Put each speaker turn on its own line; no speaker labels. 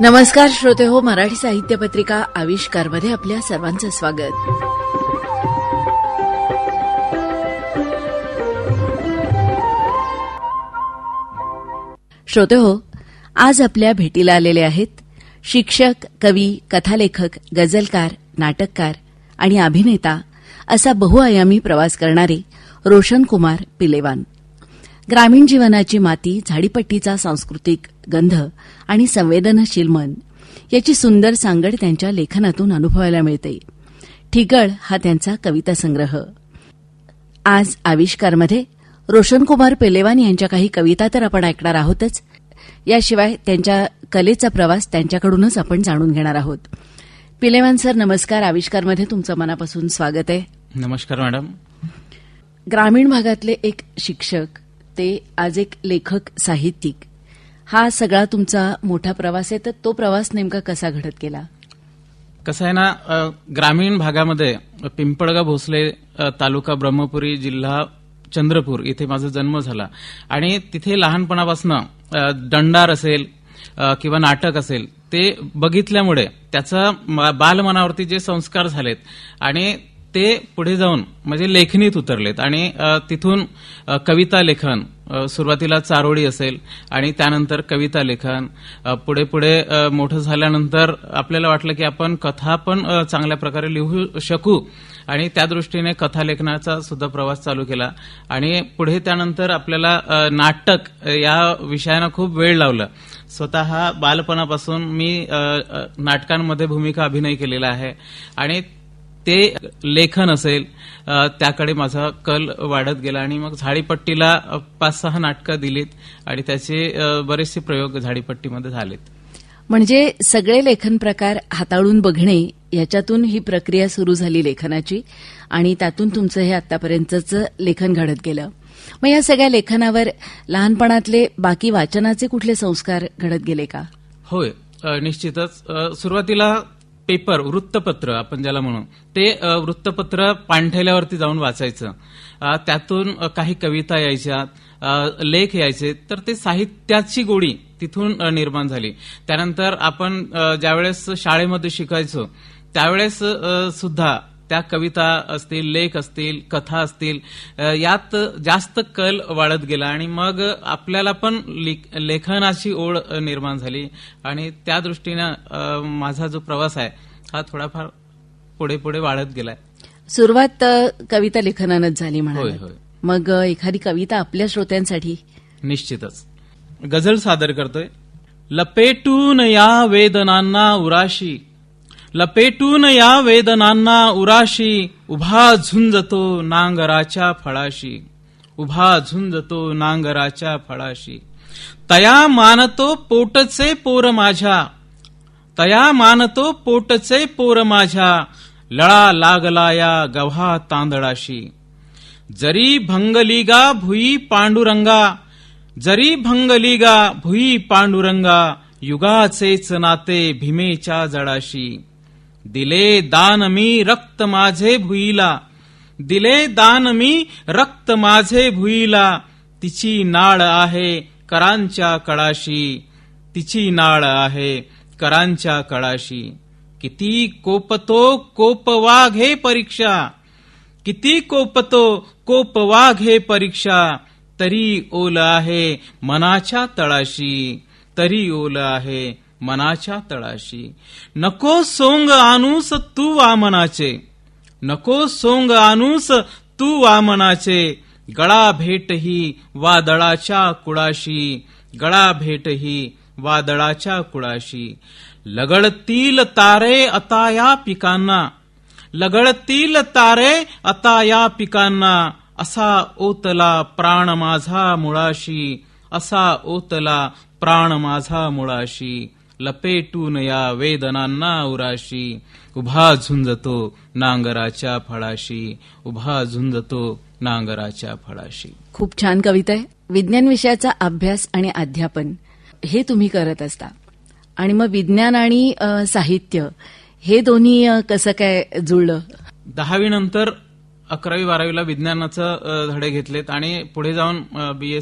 नमस्कार श्रोते हो, मराठी साहित्य पत्रिका आविष्कारमध्ये आपल्या सर्वांचं स्वागत. श्रोते हो, आज आपल्या भेटीला आलेले आहेत शिक्षक, कवी, कथालेखक, गझलकार, नाटककार आणि अभिनेता असा बहुआयामी प्रवास करणारे रोशनकुमार पिलेवान. ग्रामीण जीवनाची माती, झाडीपट्टीचा सांस्कृतिक गंध आणि संवेदनशील मन याची सुंदर सांगड त्यांच्या लेखनातून अनुभवायला मिळते. ठिगळ हा त्यांचा कविता संग्रह. आज आविष्कारमध्ये रोशनकुमार पिलेवान यांच्या काही कविता तर आपण ऐकणार आहोतच, याशिवाय त्यांच्या कलेचा प्रवास त्यांच्याकडूनच आपण जाणून घेणार आहोत. पिलेवान सर, नमस्कार. आविष्कारमध्ये तुमचं मनापासून स्वागत आहे.
नमस्कार मॅडम.
ग्रामीण भागातले एक शिक्षक, ते आज एक लेखक, साहित्यिक, हा सगळा तुमचा मोठा प्रवास आहे. तर तो प्रवास नेमका कसा घडत गेला?
कसं आहे ना, ग्रामीण भागामध्ये पिंपळगाव भोसले, तालुका ब्रह्मपुरी, जिल्हा चंद्रपूर इथे माझा जन्म झाला आणि तिथे लहानपणापासून दंडार असेल किंवा नाटक असेल ते बघितल्यामुळे त्याचा बालमनावरती जे संस्कार झालेत आणि ते पुढे जाऊन म्हणजे लेखनीत उतरलेत आणि तिथून कविता लेखन, सुरुवातीला चारोळी असेल आणि त्यानंतर कविता लेखन, पुढे पुढे मोठं झाल्यानंतर आपल्याला वाटलं की आपण कथा पण चांगल्या प्रकारे लिहू शकू आणि त्या दृष्टीने कथालेखनाचा सुद्धा प्रवास चालू केला आणि पुढे त्यानंतर आपल्याला नाटक या विषयानं खूप वेळ लावला. स्वतः बालपणापासून मी नाटकांमध्ये भूमिका अभिनय केलेला आहे आणि ते लेखन असेल त्याकडे माझा कल वाढत गेला आणि मग झाडीपट्टीला 5-6 नाटकं दिलीत आणि त्याचे बरेचसे प्रयोग झाडीपट्टीमध्ये झालेत.
म्हणजे सगळे लेखन प्रकार हाताळून बघणे, याच्यातून ही प्रक्रिया सुरू झाली लेखनाची आणि त्यातून तुमचं हे आतापर्यंतचं लेखन घडत गेलं. मग या सगळ्या लेखनावर लहानपणातले बाकी वाचनाचे कुठले संस्कार घडत गेले का?
होय, निश्चितच. सुरुवातीला पेपर, वृत्तपत्र आपण ज्याला म्हणू, ते वृत्तपत्र पाणठेल्यावरती जाऊन वाचायचं. त्यातून काही कविता यायच्या, लेख यायचे, तर ते साहित्याची गोडी तिथून निर्माण झाली. त्यानंतर आपण ज्यावेळेस शाळेमध्ये शिकायचो त्यावेळेस सुद्धा त्या कविता असतील, लेख असतील, कथा असतील, यात जास्त कल वाढत गेला आणि मग आपल्याला पण लेखनाची ओढ निर्माण झाली आणि त्या दृष्टीनं माझा जो प्रवास आहे हा थोडाफार पुढे पुढे वाढत गेलाय.
सुरुवात कविता लेखनानंच झाली म्हणा.
होय होय.
मग एखादी कविता आपल्या श्रोत्यांसाठी?
निश्चितच. गझल सादर करतोय. लपेटून या वेदनांना उराशी, लपेटून या वेदनांना उराशी, उभा झुंजतो नांगराच्या फळाशी, उभा झुंजतो नांगराच्या फळाशी. तया मानतो पोटचे पोर माझ्या, तया मानतो पोटचे पोर माझ्या, लळा लागला या गव्हा तांदळाशी. जरी भंगली गा भुई पांडुरंगा, जरी भंगली गा भुई पांडुरंगा, युगाचेच नाते भीमेच्या जडाशी. दिले दान मी रक्त माझे भुईला, दिले दान मी रक्त माझे भुईला, तिची नाळ आहे करांच्या कळाशी, तिची नाळ आहे करांच्या कळाशी. किती कोपतो कोप वाघे परीक्षा, किती कोपतो कोप वाघे परीक्षा, तरी ओल आहे मनाच्या तळाशी, तरी ओल आहे मनाच्या तळाशी. नको सोंग आणूस तू वामनाचे, नको सोंग आणूस तू वामनाचे, गळा भेटही वादळाच्या कुळाशी, गळा भेटही वादळाच्या कुळाशी. लगडतील तारे आता या पिकांना, लगडतील तारे आता या पिकांना, असा ओतला प्राण माझा मुळाशी, असा ओतला प्राण माझा मुळाशी. लपेटून या वेदनांना उराशी, उभा झुंजतो नांगराच्या फळाशी, उभा झुंजतो नांगराच्या फळाशी.
खूप छान कविता आहे. विज्ञान विषयाचा अभ्यास आणि अध्यापन हे तुम्ही करत असता आणि मग विज्ञान आणि साहित्य हे दोन्ही कसं काय जुळलं?
10वी नंतर 11वी 12वीला विज्ञानाचं धडे घेतलेत आणि पुढे जाऊन BSc